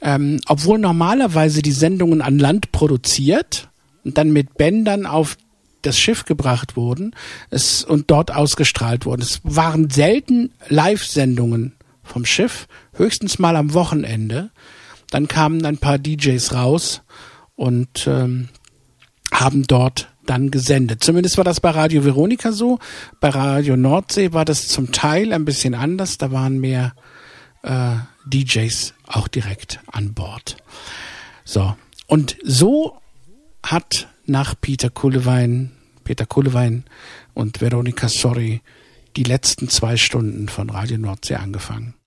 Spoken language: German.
obwohl normalerweise die Sendungen an Land produziert und dann mit Bändern auf das Schiff gebracht wurden und dort ausgestrahlt wurden. Es waren selten Live-Sendungen vom Schiff, höchstens mal am Wochenende. Dann kamen ein paar DJs raus und haben dort dann gesendet. Zumindest war das bei Radio Veronica so. Bei Radio Nordsee war das zum Teil ein bisschen anders. Da waren mehr DJs auch direkt an Bord. So. Und so hat nach Peter Kulewein und Veronica Sorry die letzten 2 Stunden von Radio Nordsee angefangen.